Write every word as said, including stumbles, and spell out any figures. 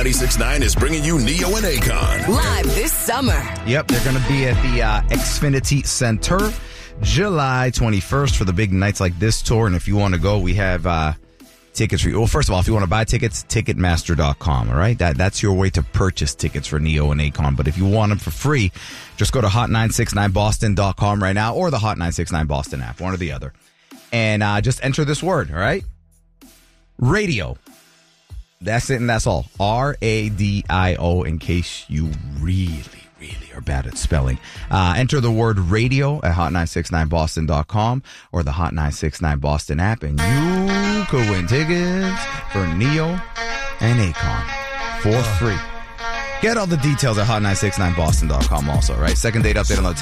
ninety-six point nine is bringing you Neo and Akon. Live this summer. Yep, they're going to be at the uh, Xfinity Center July twenty-first for the Big Nights Like This tour. And if you want to go, we have uh, tickets for you. Well, first of all, if you want to buy tickets, Ticketmaster dot com, all right? That, that's your way to purchase tickets for Neo and Akon. But if you want them for free, just go to hot nine six nine boston dot com right now or the Hot nine six nine Boston app, one or the other. And uh, just enter this word, all right? Radio. That's it and that's all. R A D I O in case you really, really are bad at spelling. Uh, enter the word radio at hot nine six nine boston dot com or the Hot nine six nine Boston app, and you could win tickets for Neo and Akon for free. Get all the details at hot nine six nine boston dot com also, right? Second date update on the